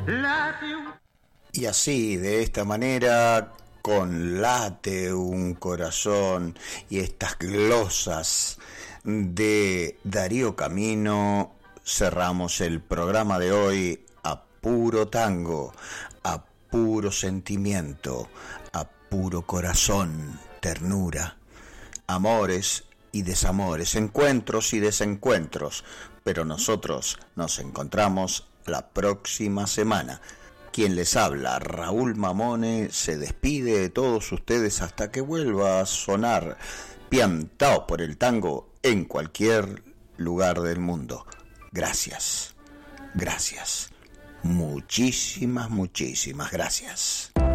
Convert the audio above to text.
Y así, de esta manera, con Late un corazón y estas glosas de Darío Camino, cerramos el programa de hoy a puro tango, a puro sentimiento, a puro corazón, ternura, amores y desamores, encuentros y desencuentros, pero nosotros nos encontramos la próxima semana. Quien les habla, Raúl Mamone, se despide de todos ustedes hasta que vuelva a sonar Piantao por el tango en cualquier lugar del mundo. Gracias, gracias, muchísimas gracias.